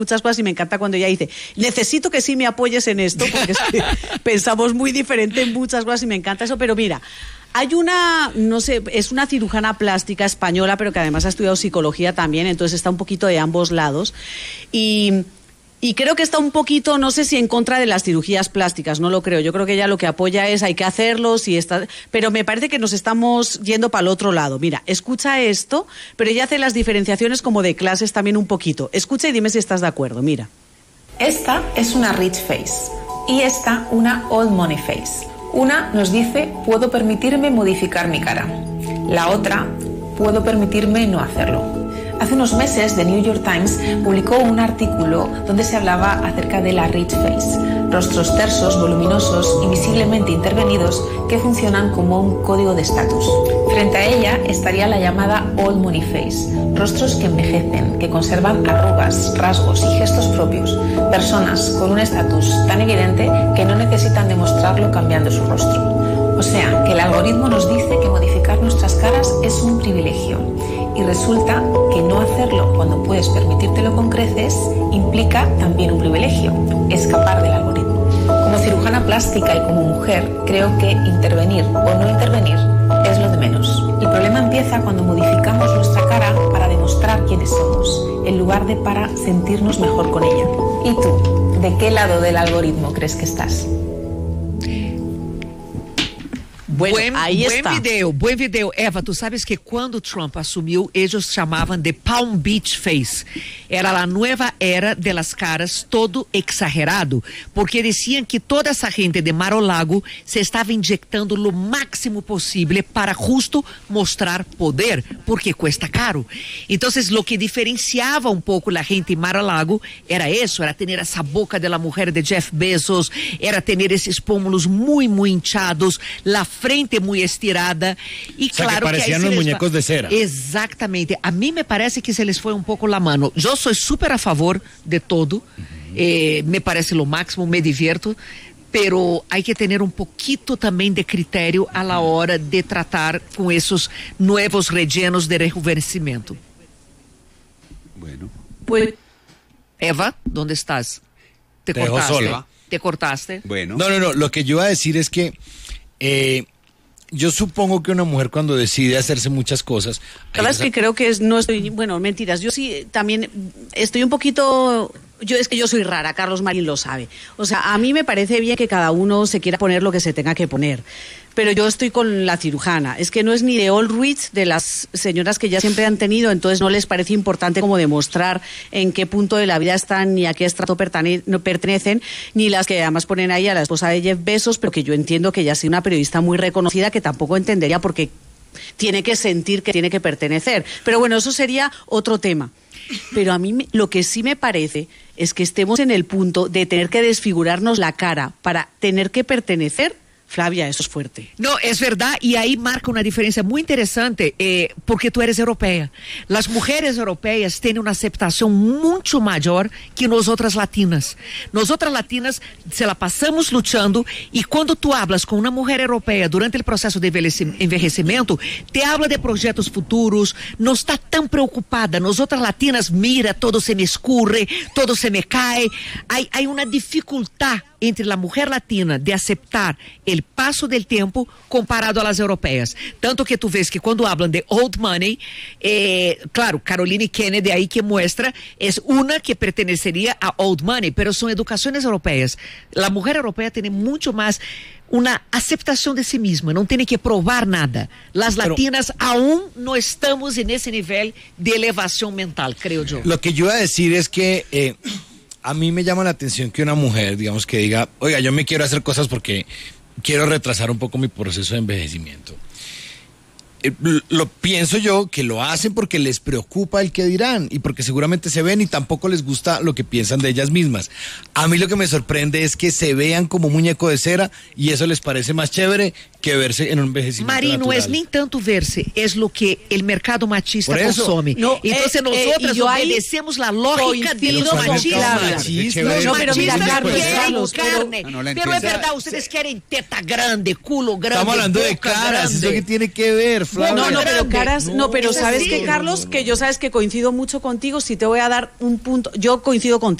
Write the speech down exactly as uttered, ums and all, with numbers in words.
muchas cosas y me encanta cuando ella dice, necesito que sí me apoyes en esto, porque es que pensamos muy diferente en muchas cosas y me encanta eso, pero mira, hay una, no sé, es una cirujana plástica española, pero que además ha estudiado psicología también, entonces está un poquito de ambos lados, y... Y creo que está un poquito, no sé si en contra de las cirugías plásticas, no lo creo. Yo creo que ella lo que apoya es hay que hacerlo, si está, pero me parece que nos estamos yendo para el otro lado. Mira, escucha esto, pero ella hace las diferenciaciones como de clases también un poquito. Escucha y dime si estás de acuerdo, mira. Esta es una rich face y esta una old money face. Una nos dice, puedo permitirme modificar mi cara. La otra, puedo permitirme no hacerlo. Hace unos meses, The New York Times publicó un artículo donde se hablaba acerca de la rich face, rostros tersos, voluminosos y visiblemente intervenidos que funcionan como un código de estatus. Frente a ella estaría la llamada old money face, rostros que envejecen, que conservan arrugas, rasgos y gestos propios, personas con un estatus tan evidente que no necesitan demostrarlo cambiando su rostro. O sea, que el algoritmo nos dice que modificar nuestras caras es un privilegio. Y resulta que no hacerlo cuando puedes permitírtelo con creces implica también un privilegio, escapar del algoritmo. Como cirujana plástica y como mujer, creo que intervenir o no intervenir es lo de menos. El problema empieza cuando modificamos nuestra cara para demostrar quiénes somos, en lugar de para sentirnos mejor con ella. ¿Y tú? ¿De qué lado del algoritmo crees que estás? Bueno, buen, ahí buen está. video, buen video. Eva, tú sabes que cuando Trump asumió, ellos llamaban de Palm Beach Face. Era la nueva era de las caras, todo exagerado, porque decían que toda esa gente de Mar-a-Lago se estaba inyectando lo máximo posible para justo mostrar poder, porque cuesta caro. Entonces, lo que diferenciaba un poco la gente en Mar-a-Lago era eso, era tener esa boca de la mujer de Jeff Bezos, era tener esos pómulos muy, muy hinchados, la frente muy estirada y o sea, claro que parecían que los muñecos va... de cera. Exactamente. A mí me parece que se les fue un poco la mano. Yo soy súper a favor de todo. Uh-huh. eh, me parece lo máximo, me divierto. Pero hay que tener un poquito también de criterio a la hora de tratar con esos nuevos rellenos de rejuvenecimiento. Bueno. Pues, Eva, ¿dónde estás? Te, Te cortaste. Sola. Te cortaste. Bueno. No, no, no. Lo que yo iba a decir es que eh, yo supongo que una mujer cuando decide hacerse muchas cosas... Claro, es que creo que es, no estoy, bueno, mentiras, yo sí también estoy un poquito, yo es que yo soy rara, Carlos Marín lo sabe, o sea, a mí me parece bien que cada uno se quiera poner lo que se tenga que poner, pero yo estoy con la cirujana, es que no es ni de all rich, de las señoras que ya siempre han tenido, entonces no les parece importante como demostrar en qué punto de la vida están ni a qué estrato pertene- no pertenecen, ni las que además ponen ahí a la esposa de Jeff Bezos, pero que yo entiendo que ella ha sido una periodista muy reconocida que tampoco entendería por qué tiene que sentir que tiene que pertenecer. Pero bueno, eso sería otro tema. Pero a mí me, lo que sí me parece es que estemos en el punto de tener que desfigurarnos la cara para tener que pertenecer. Flavia, eso es fuerte. No, es verdad, y ahí marca una diferencia muy interesante, eh, porque tú eres europea. Las mujeres europeas tienen una aceptación mucho mayor que nosotras latinas. Nosotras latinas se la pasamos luchando, y cuando tú hablas con una mujer europea durante el proceso de envejecimiento, te habla de proyectos futuros, no está tan preocupada. Nosotras latinas, mira, todo se me escurre, todo se me cae. Hay, hay una dificultad entre la mujer latina de aceptar el paso del tiempo comparado a las europeas. Tanto que tú ves que cuando hablan de old money, eh, claro, Caroline Kennedy ahí que muestra, es una que pertenecería a old money, pero son educaciones europeas. La mujer europea tiene mucho más una aceptación de sí misma, no tiene que probar nada. Las pero, latinas aún no estamos en ese nivel de elevación mental, creo yo. Lo que yo iba a decir es que... Eh, a mí me llama la atención que una mujer, digamos, que diga, oiga, yo me quiero hacer cosas porque quiero retrasar un poco mi proceso de envejecimiento. Eh, lo pienso yo que lo hacen porque les preocupa el que dirán y porque seguramente se ven y tampoco les gusta lo que piensan de ellas mismas. A mí lo que me sorprende es que se vean como muñeco de cera y eso les parece más chévere que verse en un envejecimiento Mari, natural. no es ni tanto verse, es lo que el mercado machista Por eso. consome. No, Entonces eh, nosotros eh, y yo ahí obedecemos la lógica de los coincido con machistas. Claudia. Machista. Los No, pero mira, machistas Carlos, quieren Carlos, pero- carne, No, no la pero es entiendo. verdad, ustedes quieren teta grande, culo grande, Estamos hablando de boca caras, grande. ¿eso qué tiene que ver, Flavia? No, no, pero grande. caras, no, pero es sabes así. que Carlos, que yo sabes que coincido mucho contigo, si te voy a dar un punto, yo coincido contigo.